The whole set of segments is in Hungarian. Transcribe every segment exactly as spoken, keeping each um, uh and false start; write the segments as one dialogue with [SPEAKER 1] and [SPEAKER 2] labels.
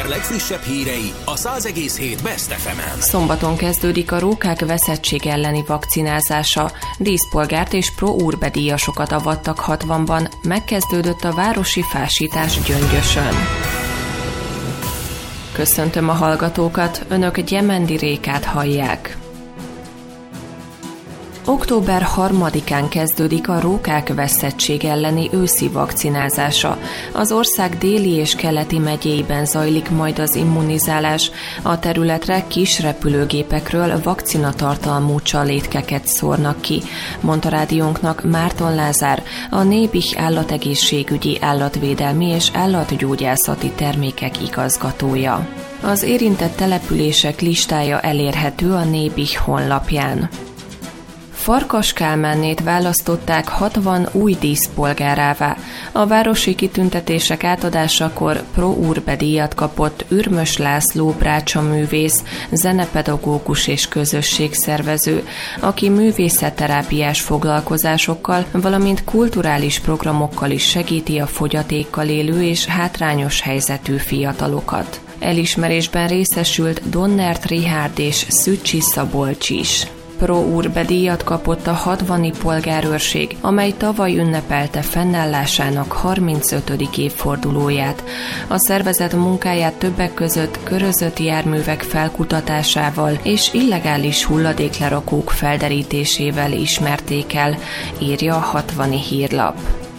[SPEAKER 1] legfrissebb hírei a száz egész hét Best ef emen.
[SPEAKER 2] Szombaton kezdődik a rókák veszettség elleni vakcinázása. Díszpolgárt és pro-urbe díjasokat avattak hatvanban, megkezdődött a városi fásítás Gyöngyösön. Köszöntöm a hallgatókat, önök Gyemendi Rékát hallják. október harmadikán kezdődik a rókák veszettség elleni őszi vakcinázása. Az ország déli és keleti megyéiben zajlik majd az immunizálás. A területre kis repülőgépekről vakcinatartalmú csalétkeket szórnak ki, mondta rádiónknak Márton Lázár, a Nébih állategészségügyi, állatvédelmi és állatgyógyászati termékek igazgatója. Az érintett települések listája elérhető a Nébih honlapján. Farkas Kálmánnét választották hatvan új díszpolgárává. A városi kitüntetések átadásakor pro-urbe díjat kapott Ürmös László brácsaművész, zenepedagógus és közösségszervező, aki művészetterápiás foglalkozásokkal, valamint kulturális programokkal is segíti a fogyatékkal élő és hátrányos helyzetű fiatalokat. Elismerésben részesült Donnert Richárd és Szücsi Szabolcs is. Pro-urbe díjat kapott a hatvani polgárőrség, amely tavaly ünnepelte fennállásának harmincötödik évfordulóját. A szervezet munkáját többek között körözött járművek felkutatásával és illegális hulladéklerakók felderítésével ismerték el, írja a hatvani hírlap.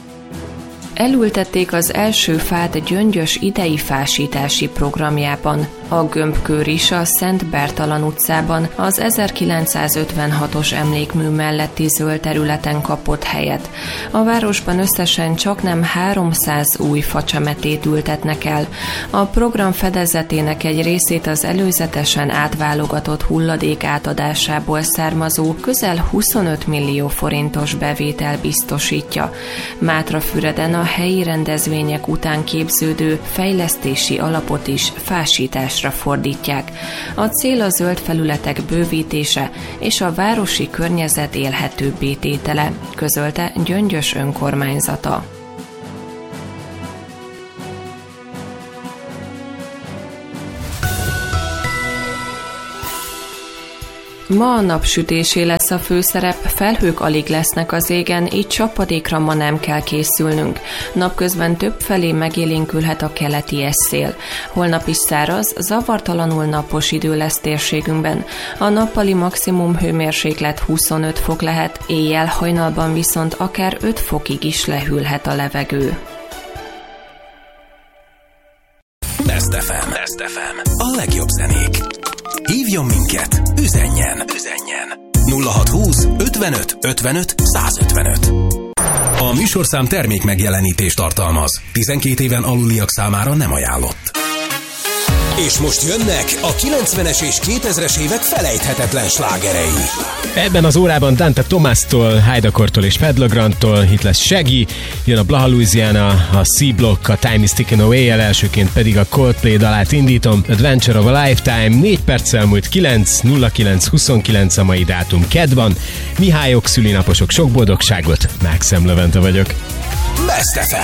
[SPEAKER 2] Elültették az első fát Gyöngyös idei fásítási programjában. A gömbkőr is a Szent Bertalan utcában az ezerkilencszázötvenhatos emlékmű melletti zöld területen kapott helyet. A városban összesen csaknem háromszáz új facsemetét ültetnek el. A program fedezetének egy részét az előzetesen átválogatott hulladék átadásából származó közel huszonöt millió forintos bevétel biztosítja. Mátrafüreden a helyi rendezvények után képződő fejlesztési alapot is fásításra fordítják. A cél a zöld felületek bővítése és a városi környezet élhetőbbé tétele, közölte Gyöngyös önkormányzata. Ma a napsütésé lesz a főszerep, felhők alig lesznek az égen, így csapadékra ma nem kell készülnünk. Napközben többfelé megélénkülhet a keleti esszél. Holnap is száraz, zavartalanul napos idő lesz térségünkben. A nappali maximum hőmérséklet huszonöt fok lehet, éjjel hajnalban viszont akár öt fokig is lehűlhet a levegő.
[SPEAKER 1] Best ef em. Best ef em. A legjobb zenék. Hívjon minket, üzenjen, üzenjen. nulla hatszázhúsz ötvenöt ötvenöt százötvenöt. A műsorszám termék megjelenítést tartalmaz. tizenkét éven aluliak számára nem ajánlott. És most jönnek a kilencvenes és kétezres évek felejthetetlen slágerei.
[SPEAKER 3] Ebben az órában Dante Thomas-tól, Heidakortól és Pedlograntól, itt lesz Shaggy, jön a Blaha Louisiana, a C-Block, a Time is Ticking Away-el, elsőként pedig a Coldplay dalát indítom, Adventure of a Lifetime, négy perccel múlt kilenc, nulla kilenc huszonkilenc a mai dátum, kedd van, Mihályok, szülinaposok, sok boldogságot, Mákszem Levente vagyok.
[SPEAKER 1] Best ef em.